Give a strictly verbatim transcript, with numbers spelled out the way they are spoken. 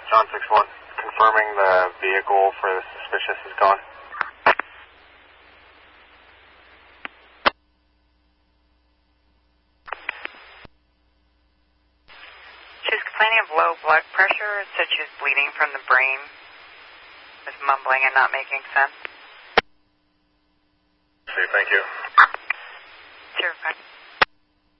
John six one, confirming the vehicle for the suspicious is gone. She was complaining of low blood pressure, said she was bleeding from the brain, was mumbling and not making sense. See, thank you. Sure, fine.